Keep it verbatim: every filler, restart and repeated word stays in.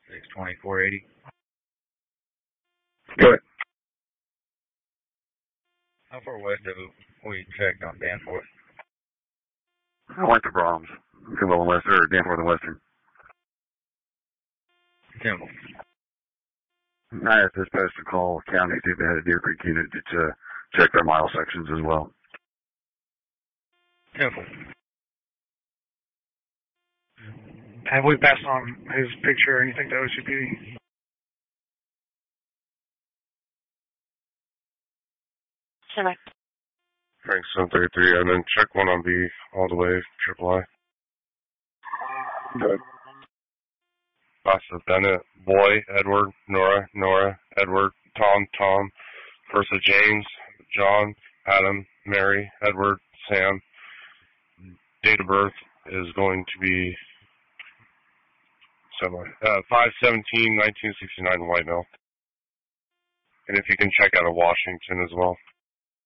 six twenty-four eighty. Good. How far west of we checked on Danforth? I went to Brahms. Kimball and Western, or Danforth and Western. Temple. I asked this post to call county, see if they had a Deer Creek unit to check their mile sections as well. Temple. Have we passed on his picture or anything to O C P D? Select. Frank seven thirty-three, and then check one on B all the way, triple I. Good. Bassa, Bennett, Boy, Edward, Nora, Nora, Edward, Tom, Tom, Versa, James, John, Adam, Mary, Edward, Sam. Date of birth is going to be uh, five seventeen nineteen sixty-nine, White Mill. And if you can check out of Washington as well.